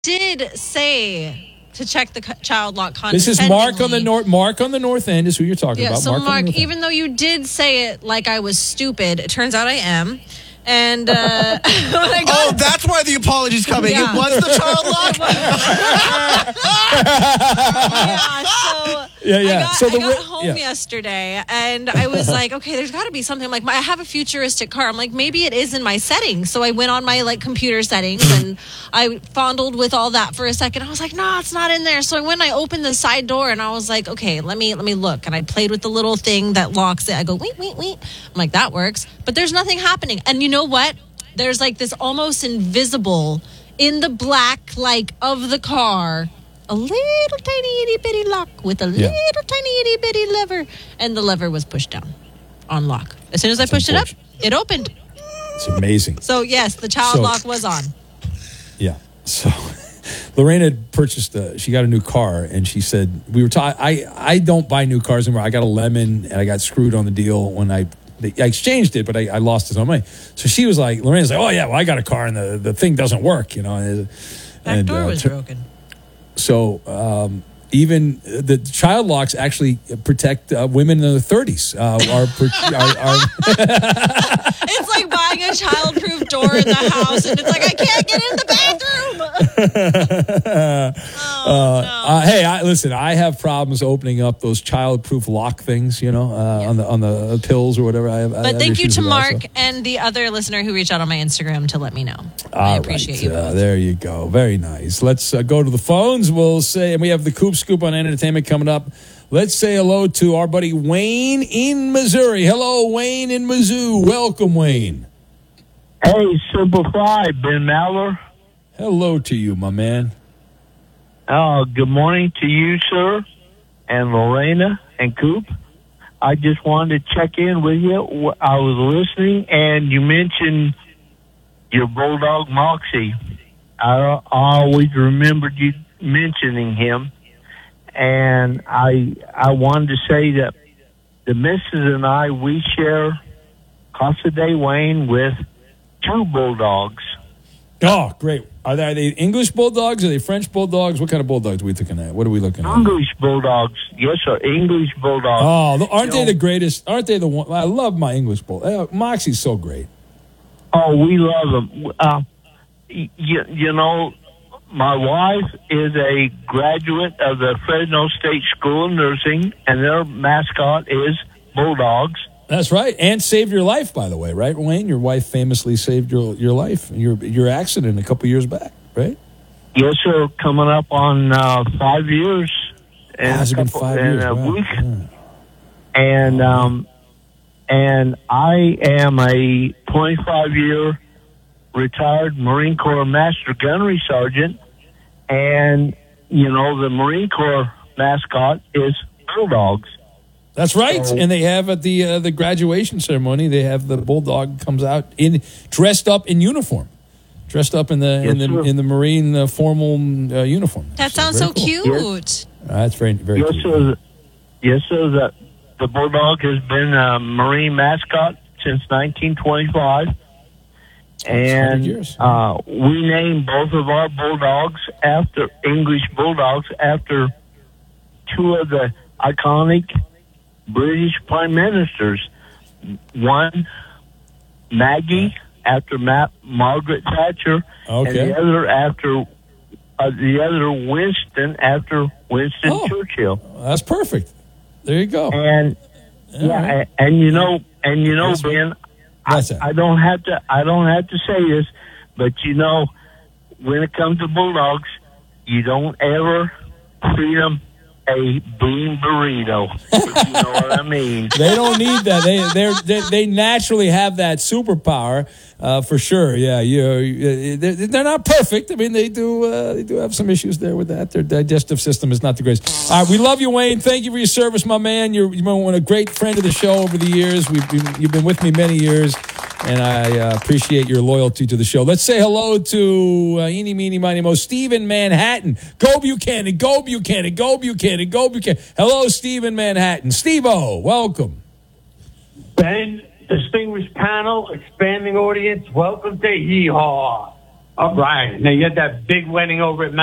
did say to check the child lock This is Mark on the condescendingly. Mark on the north end is who you're talking Yeah, about. so on the Mark, north end. even though you did say it like I was stupid, it turns out I am. And when I got Oh, that's why the apology's coming. Yeah. It was the child lock. Yeah, so So I got home yesterday, and I was like, okay, there's got to be something. Like, I have a futuristic car. I'm like, maybe it is in my settings. So I went on my computer settings, and I fondled with all that for a second. I was like, no, it's not in there. So I went and I opened the side door, and I was like, okay, let me look. And I played with the little thing that locks it. I go, wait. I'm like, that works. But there's nothing happening. And you know what? There's this almost invisible in the black of the car, a little tiny itty bitty lock with a little tiny itty bitty lever, and the lever was pushed down on lock. As soon as I pushed it up, it opened. It's amazing. So yes, the child lock was on. Yeah. So Lorraine had purchased she got a new car, and she said, we were talking, I don't buy new cars anymore. I got a Lemon, and I got screwed on the deal when I exchanged it, but I lost it on money. So she was like, Lorraine's like, oh yeah, well, I got a car, and the thing doesn't work, Back door was broken. So even the child locks actually protect women in their 30s. It's like buying a child-proof door in the house, and it's like, I can't get in the bathroom. No. Hey, listen, I have problems opening up those child-proof lock things, on the pills or whatever. But thank you to Mark and the other listener who reached out on my Instagram to let me know. I appreciate you both. There you go. Very nice. Let's go to the phones. We'll say, and we have the Coop Scoop on entertainment coming up. Let's say hello to our buddy Wayne in Missouri. Hello, Wayne in Mizzou. Welcome, Wayne. Hey, Simple Fly, Ben Maller. Hello to you, my man. Good morning to you, sir, and Lorena and Coop. I just wanted to check in with you. I was listening, and you mentioned your bulldog, Moxie. I always remembered you mentioning him, and I wanted to say that the missus and I, we share Casa de Wayne with 2 bulldogs. Oh, great. Are they English bulldogs? Are they French bulldogs? What kind of bulldogs are we looking at? What are we looking at? English bulldogs. Yes, sir. English bulldogs. Oh, aren't they the greatest? Aren't they the one? I love my English bulldog. Moxie's so great. Oh, we love them. You know, my wife is a graduate of the Fresno State School of Nursing, and their mascot is bulldogs. That's right, and saved your life, by the way, right, Wayne? Your wife famously saved your life, your accident a couple years back, right? Yes, sir. Coming up on 5 years. Has it been 5 years? In a Wow. week. Yeah. And I am a 25-year retired Marine Corps Master Gunnery Sergeant, and the Marine Corps mascot is bulldogs. That's right, So, and they have at the graduation ceremony. They have the bulldog comes out dressed up in uniform, dressed up in the Marine formal uniform. That sounds very so cool. cute. That's very very yes, cute. sir. Yes, sir. The bulldog has been a Marine mascot since 1925. And years. we named both of our bulldogs after English bulldogs after 2 of the iconic British prime ministers. One, Maggie, after Margaret Thatcher, and the other Winston, after Winston Churchill. That's perfect. There you go. And right. and you know, Ben, I don't have to say this, but when it comes to bulldogs, you don't ever feed them a bean burrito. If you know what I mean. They don't need that. They naturally have that superpower for sure. Yeah, they're not perfect. I mean, they do have some issues there with that. Their digestive system is not the greatest. All right, we love you, Wayne. Thank you for your service, my man. You've been a great friend of the show over the years. You've been with me many years, and I appreciate your loyalty to the show. Let's say hello to eeny, meeny, miny, mo, Steve in Manhattan. Go Buchanan, go Buchanan, go Buchanan, go Buchanan. Hello, Steve in Manhattan. Steve-O, welcome. Ben, distinguished panel, expanding audience, welcome to Hee Haw. All right. Now, you had that big wedding over at